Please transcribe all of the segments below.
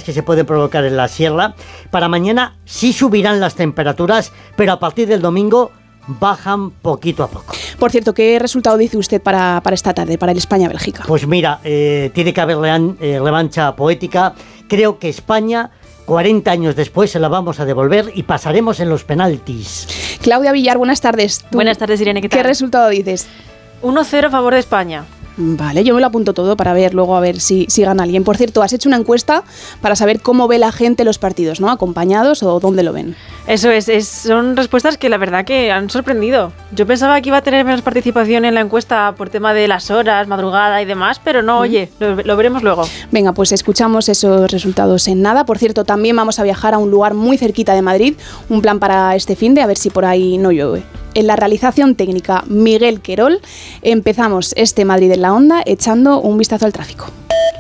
que se pueden provocar en la sierra. Para mañana sí subirán las temperaturas, pero a partir del domingo bajan poquito a poco. Por cierto, ¿qué resultado dice usted para esta tarde, para el España-Bélgica? Pues mira, tiene que haber revancha poética. Creo que España, 40 años después, se la vamos a devolver y pasaremos en los penaltis. Claudia Villar, buenas tardes. Buenas tardes, Irene, ¿qué tal? ¿Qué resultado dices? 1-0 a favor de España. Vale, yo me lo apunto todo para ver luego a ver si gana alguien. Por cierto, has hecho una encuesta para saber cómo ve la gente los partidos, ¿no? ¿Acompañados o dónde lo ven? Eso son respuestas que la verdad que han sorprendido. Yo pensaba que iba a tener menos participación en la encuesta por tema de las horas, madrugada y demás, pero no, oye, lo veremos luego. Venga, pues escuchamos esos resultados en nada. Por cierto, también vamos a viajar a un lugar muy cerquita de Madrid, un plan para este finde, a ver si por ahí no llueve. En la realización técnica, Miguel Querol. Empezamos este Madrid en la Onda echando un vistazo al tráfico.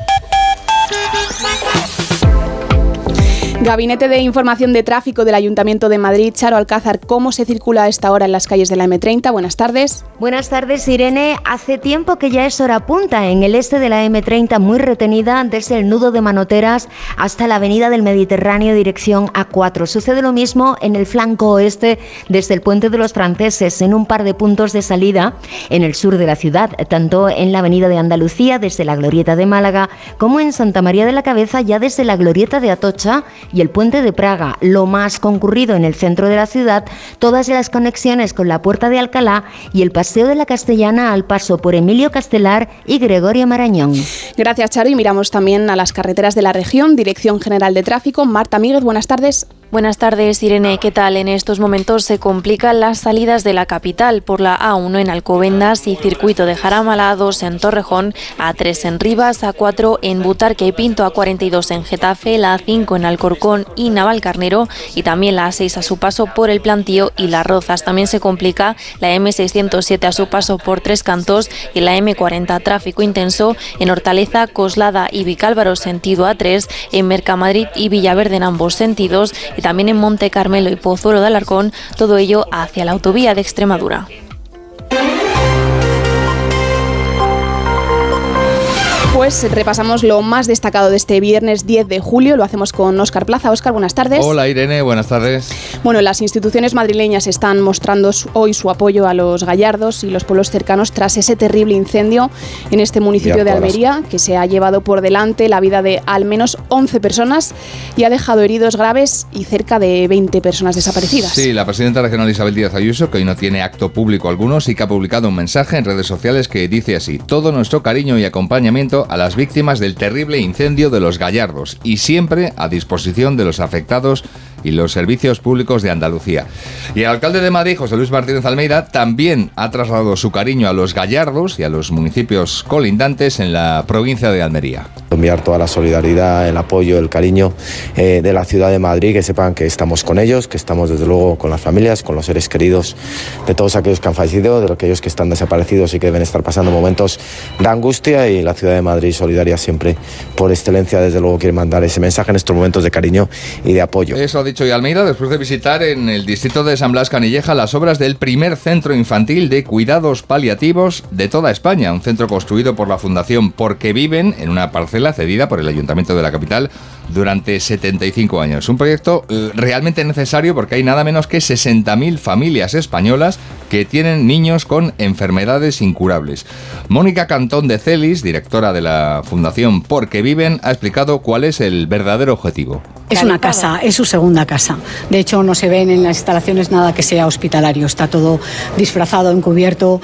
Gabinete de Información de Tráfico del Ayuntamiento de Madrid, Charo Alcázar, ¿cómo se circula a esta hora en las calles de la M30? Buenas tardes. Buenas tardes, Irene. Hace tiempo que ya es hora punta en el este de la M30, muy retenida desde el nudo de Manoteras hasta la avenida del Mediterráneo dirección A4. Sucede lo mismo en el flanco oeste desde el Puente de los Franceses, en un par de puntos de salida en el sur de la ciudad, tanto en la avenida de Andalucía desde la Glorieta de Málaga como en Santa María de la Cabeza ya desde la Glorieta de Atocha y el Puente de Praga. Lo más concurrido en el centro de la ciudad, todas las conexiones con la Puerta de Alcalá y el Paseo de la Castellana al paso por Emilio Castelar y Gregorio Marañón. Gracias, Charo, y miramos también a las carreteras de la región. Dirección General de Tráfico, Marta Míguez, buenas tardes. Buenas tardes, Irene. ¿Qué tal? En estos momentos se complican las salidas de la capital por la A1 en Alcobendas y Circuito de Jaramala, A2 en Torrejón, A3 en Rivas, A4 en Butarque y Pinto, A42 en Getafe, la A5 en Alcorcón y Navalcarnero y también la A6 a su paso por el Plantío y Las Rozas. También se complica la M607 a su paso por Tres Cantos y la M40 tráfico intenso en Hortaleza, Coslada y Vicálvaro sentido A3, en Mercamadrid y Villaverde en ambos sentidos y también en Monte Carmelo y Pozuelo de Alarcón, todo ello hacia la autovía de Extremadura. Pues repasamos lo más destacado de este viernes 10 de julio. Lo hacemos con Óscar Plaza. Óscar, buenas tardes. Hola, Irene, buenas tardes. Bueno, las instituciones madrileñas están mostrando hoy su apoyo a los gallardos y los pueblos cercanos tras ese terrible incendio en este municipio de Almería, que se ha llevado por delante la vida de al menos 11 personas y ha dejado heridos graves y cerca de 20 personas desaparecidas. Sí, la presidenta regional Isabel Díaz Ayuso, que hoy no tiene acto público alguno, sí que ha publicado un mensaje en redes sociales que dice así: todo nuestro cariño y acompañamiento a las víctimas del terrible incendio de los Gallardos y siempre a disposición de los afectados y los servicios públicos de Andalucía. Y el alcalde de Madrid, José Luis Martínez Almeida, también ha trasladado su cariño a los Gallardos y a los municipios colindantes en la provincia de Almería. Enviar toda la solidaridad, el apoyo, el cariño de la ciudad de Madrid, que sepan que estamos con ellos, que estamos desde luego con las familias, con los seres queridos de todos aquellos que han fallecido, de aquellos que están desaparecidos y que deben estar pasando momentos de angustia, y la ciudad de Madrid solidaria siempre por excelencia, desde luego quiere mandar ese mensaje en estos momentos de cariño y de apoyo. Eso ha dicho hoy Almeida después de visitar en el distrito de San Blas Canilleja las obras del primer centro infantil de cuidados paliativos de toda España, un centro construido por la Fundación Porque Viven en una parcela cedida por el Ayuntamiento de la capital durante 75 años. Un proyecto realmente necesario porque hay nada menos que 60.000 familias españolas que tienen niños con enfermedades incurables. Mónica Cantón de Celis, directora de la Fundación Porque Viven, ha explicado cuál es el verdadero objetivo. Es una casa, es su segunda casa. De hecho, no se ven en las instalaciones nada que sea hospitalario. Está todo disfrazado, encubierto.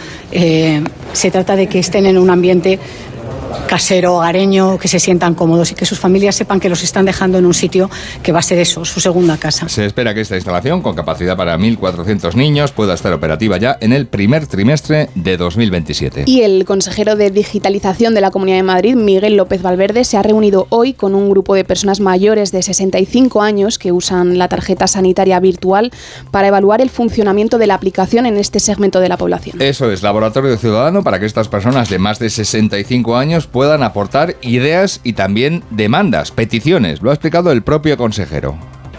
Se trata de que estén en un ambiente casero, hogareño, que se sientan cómodos y que sus familias sepan que los están dejando en un sitio que va a ser eso, su segunda casa. Se espera que esta instalación, con capacidad para 1.400 niños, pueda estar operativa ya en el primer trimestre de 2027. Y el consejero de Digitalización de la Comunidad de Madrid, Miguel López Valverde, se ha reunido hoy con un grupo de personas mayores de 65 años que usan la tarjeta sanitaria virtual para evaluar el funcionamiento de la aplicación en este segmento de la población. Eso es, laboratorio ciudadano para que estas personas de más de 65 años puedan aportar ideas y también demandas, peticiones. Lo ha explicado el propio consejero.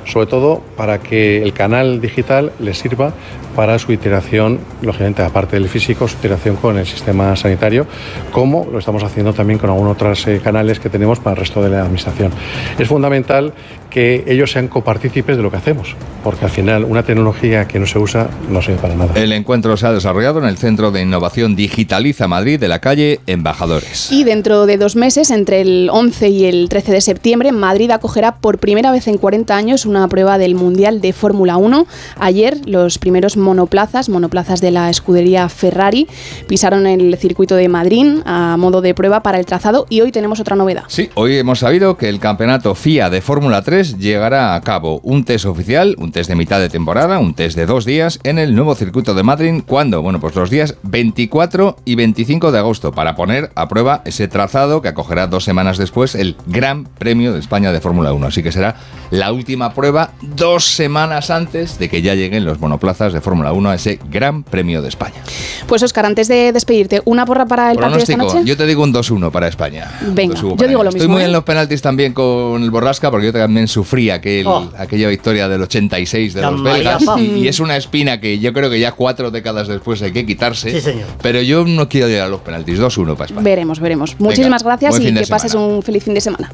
sobre todo para que el canal digital les sirva para su iteración, lógicamente aparte del físico, su iteración con el sistema sanitario, como lo estamos haciendo también con algunos otros canales que tenemos para el resto de la administración. Es fundamental que ellos sean copartícipes de lo que hacemos, porque al final una tecnología que no se usa no sirve para nada. El encuentro se ha desarrollado en el Centro de Innovación Digitaliza Madrid de la calle Embajadores. Y dentro de 2 meses, entre el 11 y el 13 de septiembre, Madrid acogerá por primera vez en 40 años una prueba del Mundial de Fórmula 1. Ayer los primeros monoplazas de la escudería Ferrari pisaron el circuito de Madrid a modo de prueba para el trazado, y hoy tenemos otra novedad. Sí, hoy hemos sabido que el campeonato FIA de Fórmula 3 llegará a cabo un test oficial, un test de mitad de temporada, un test de 2 días en el nuevo circuito de Madrid. ¿Cuándo? Bueno, pues los días 24 y 25 de agosto para poner a prueba ese trazado que acogerá 2 semanas después el Gran Premio de España de Fórmula 1. Así que será la última prueba 2 semanas antes de que ya lleguen los monoplazas de Fórmula 1 a ese Gran Premio de España. Pues Óscar, antes de despedirte, ¿una porra para el partido de esta noche? Yo te digo un 2-1 para España. Venga, yo digo lo mismo. Estoy muy en los penaltis también con el Borrasca, porque yo también sufrí aquella victoria del 86 de los belgas, y es una espina que yo creo que ya 4 décadas después hay que quitarse. Sí, señor. Pero yo no quiero llegar a los penaltis. 2-1 para España. Veremos. Muchísimas gracias y que pases un feliz fin de semana.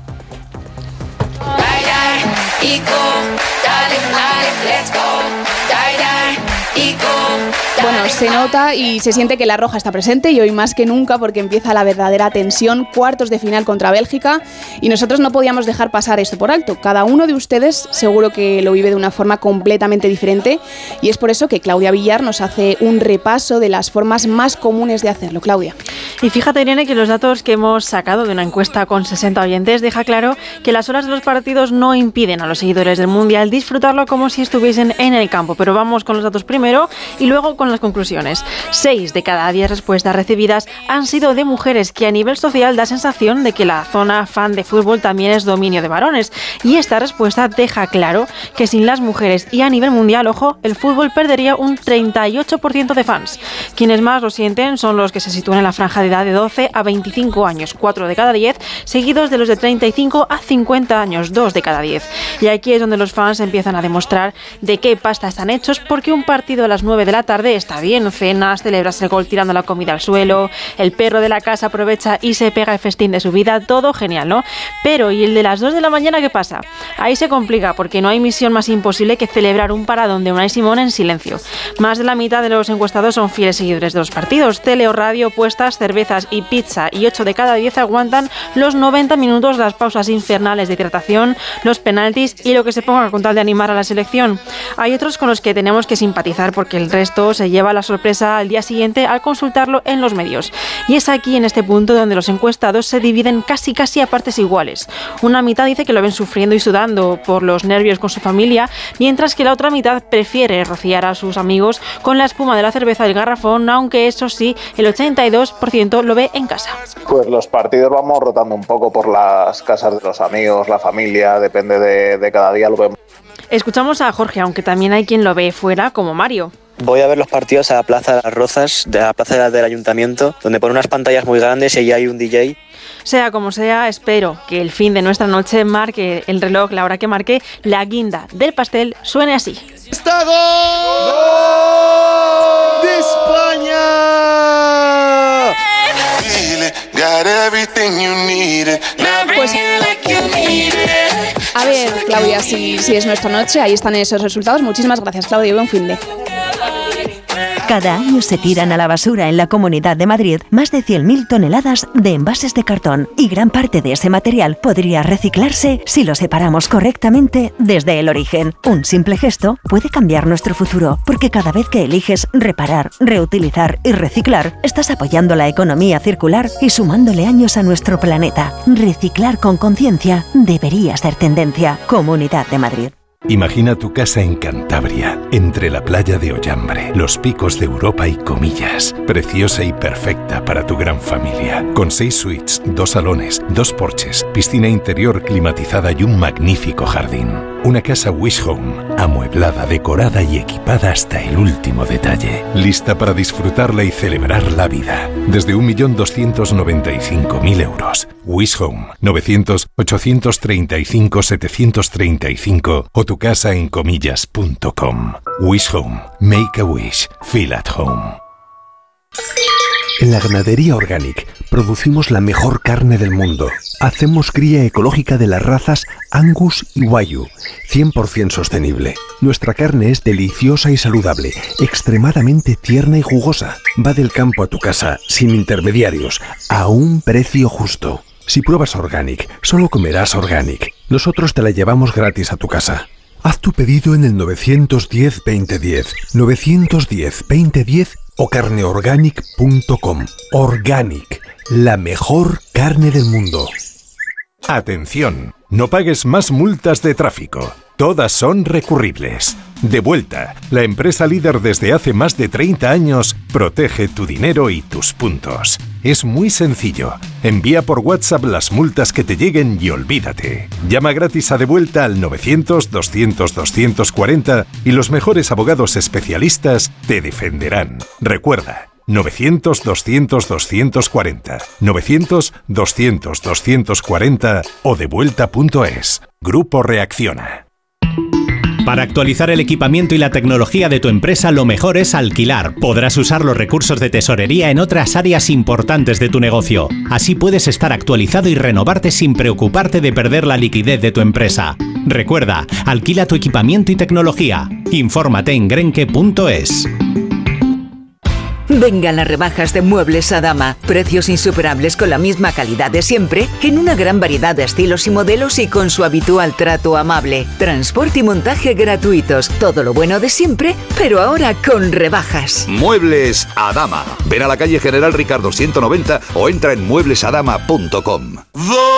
Bueno, se nota y se siente que la roja está presente, y hoy más que nunca, porque empieza la verdadera tensión, cuartos de final contra Bélgica, y nosotros no podíamos dejar pasar esto por alto. Cada uno de ustedes seguro que lo vive de una forma completamente diferente, y es por eso que Claudia Villar nos hace un repaso de las formas más comunes de hacerlo. Claudia. Y fíjate, Irene, que los datos que hemos sacado de una encuesta con 60 oyentes deja claro que las horas de los partidos no impiden a los seguidores del Mundial disfrutarlo como si estuviesen en el campo. Pero vamos con los datos primero y luego con las conclusiones. 6 de cada 10 respuestas recibidas han sido de mujeres, que a nivel social da sensación de que la zona fan de fútbol también es dominio de varones. Y esta respuesta deja claro que sin las mujeres y a nivel mundial, ojo, el fútbol perdería un 38% de fans. Quienes más lo sienten son los que se sitúan en la franja de edad de 12 a 25 años, 4 de cada 10, seguidos de los de 35 a 50 años, 2 de cada 10. Y aquí es donde los fans empiezan a demostrar de qué pasta están hechos, porque un partido a las 9 de la tarde está bien, cenas, celebras el gol tirando la comida al suelo, el perro de la casa aprovecha y se pega el festín de su vida, todo genial, ¿no? Pero ¿y el de las 2 de la mañana qué pasa? Ahí se complica, porque no hay misión más imposible que celebrar un paradón de Unai Simón en silencio. Más de la mitad de los encuestados son fieles seguidores de los partidos. Tele o radio, puestas, cervezas y pizza, y 8 de cada 10 aguantan los 90 minutos, las pausas infernales de hidratación, los penaltis y lo que se ponga con tal de animar a la selección. Hay otros con los que tenemos que simpatizar, porque el resto se lleva la sorpresa al día siguiente al consultarlo en los medios. Y es aquí, en este punto, donde los encuestados se dividen casi a partes iguales. Una mitad dice que lo ven sufriendo y sudando por los nervios con su familia, mientras que la otra mitad prefiere rociar a sus amigos con la espuma de la cerveza del garrafón, aunque eso sí, el 82% lo ve en casa. Pues los partidos vamos rotando un poco por las casas de los amigos, la familia, depende de cada día lo vemos. Escuchamos a Jorge, aunque también hay quien lo ve fuera, como Mario. Voy a ver los partidos a la Plaza de las Rozas, de la Plaza del Ayuntamiento, donde ponen unas pantallas muy grandes y allí hay un DJ. Sea como sea, espero que el fin de nuestra noche marque el reloj, la hora que marque, la guinda del pastel suene así. ¡Está gol de España! Pues, a ver, Claudia, si es nuestra noche, ahí están esos resultados. Muchísimas gracias, Claudia, y buen fin de. Cada año se tiran a la basura en la Comunidad de Madrid más de 100.000 toneladas de envases de cartón, y gran parte de ese material podría reciclarse si lo separamos correctamente desde el origen. Un simple gesto puede cambiar nuestro futuro, porque cada vez que eliges reparar, reutilizar y reciclar, estás apoyando la economía circular y sumándole años a nuestro planeta. Reciclar con conciencia debería ser tendencia. Comunidad de Madrid. Imagina tu casa en Cantabria, entre la playa de Ollambre, los picos de Europa y Comillas. Preciosa y perfecta para tu gran familia. Con 6 suites, 2 salones, 2 porches, piscina interior climatizada y un magnífico jardín. Una casa Wish Home, amueblada, decorada y equipada hasta el último detalle. Lista para disfrutarla y celebrar la vida. Desde 1.295.000 euros. Wish Home, 900-835-735 o tucasaencomillas.com. Wish Home. Make a wish. Feel at home. En la ganadería Organic producimos la mejor carne del mundo. Hacemos cría ecológica de las razas Angus y Wagyu, 100% sostenible. Nuestra carne es deliciosa y saludable, extremadamente tierna y jugosa. Va del campo a tu casa, sin intermediarios, a un precio justo. Si pruebas Organic, solo comerás Organic. Nosotros te la llevamos gratis a tu casa. Haz tu pedido en el 910-2010, 910-2010 o carneorganic.com. Organic, la mejor carne del mundo. Atención, no pagues más multas de tráfico. Todas son recurribles. Devuelta, la empresa líder desde hace más de 30 años, protege tu dinero y tus puntos. Es muy sencillo. Envía por WhatsApp las multas que te lleguen y olvídate. Llama gratis a Devuelta al 900-200-240 y los mejores abogados especialistas te defenderán. Recuerda, 900-200-240, 900-200-240 o devuelta.es. Grupo Reacciona. Para actualizar el equipamiento y la tecnología de tu empresa, lo mejor es alquilar. Podrás usar los recursos de tesorería en otras áreas importantes de tu negocio. Así puedes estar actualizado y renovarte sin preocuparte de perder la liquidez de tu empresa. Recuerda, alquila tu equipamiento y tecnología. Infórmate en grenke.es. Vengan las rebajas de Muebles Adama. Precios insuperables con la misma calidad de siempre, en una gran variedad de estilos y modelos y con su habitual trato amable. Transporte y montaje gratuitos. Todo lo bueno de siempre, pero ahora con rebajas. Muebles Adama. Ven a la calle General Ricardo 190 o entra en mueblesadama.com.